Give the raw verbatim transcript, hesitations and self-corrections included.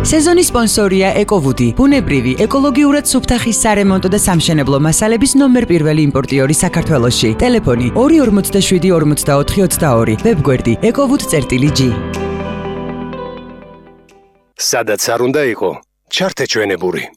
სეზონის სპონსორია ეკოვუდი, ბუნებრივი, ეკოლოგიურად სუფთა ხის სარემონტო და სამშენებლო მასალების ნომერ პირველი იმპორტიორი საქართველოში. ტელეფონი ორი ორმოცდაშვიდი ორმოცდაოთხი ოცდაორი, ვებგვერდი ეკოვუდი.გი. სადაც არ უნდა იყო, ჩართე ჩვენებური.